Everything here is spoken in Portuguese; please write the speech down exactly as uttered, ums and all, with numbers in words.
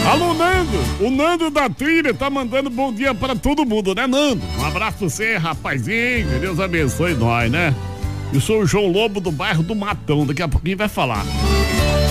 Alô, Nando, o Nando da trilha tá mandando bom dia para todo mundo, né, Nando? Um abraço pra você, rapazinho, que Deus abençoe nós, né? Eu sou o João Lobo do bairro do Matão, daqui a pouquinho vai falar.